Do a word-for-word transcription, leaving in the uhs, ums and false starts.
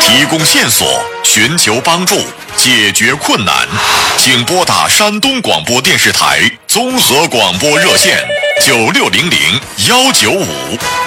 提供线索，寻求帮助，解决困难，请拨打山东广播电视台综合广播热线九六零零幺九五。